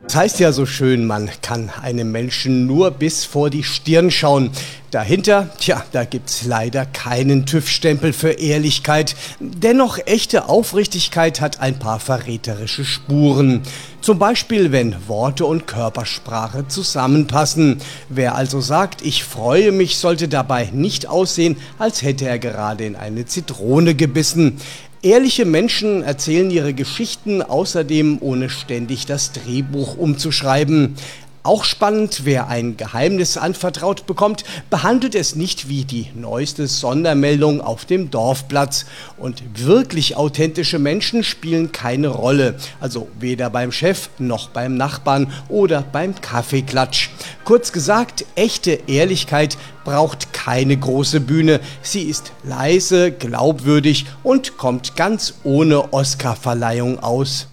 Es heißt ja so schön, man kann einem Menschen nur bis vor die Stirn schauen. Dahinter, da gibt's leider keinen TÜV-Stempel für Ehrlichkeit. Dennoch, echte Aufrichtigkeit hat ein paar verräterische Spuren. Zum Beispiel, wenn Worte und Körpersprache zusammenpassen. Wer also sagt, ich freue mich, sollte dabei nicht aussehen, als hätte er gerade in eine Zitrone gebissen. Ehrliche Menschen erzählen ihre Geschichten außerdem, ohne ständig das Drehbuch umzuschreiben. Auch spannend, wer ein Geheimnis anvertraut bekommt, behandelt es nicht wie die neueste Sondermeldung auf dem Dorfplatz. Und wirklich authentische Menschen spielen keine Rolle, also weder beim Chef noch beim Nachbarn oder beim Kaffeeklatsch. Kurz gesagt, echte Ehrlichkeit braucht keine große Bühne. Sie ist leise, glaubwürdig und kommt ganz ohne Oscarverleihung aus.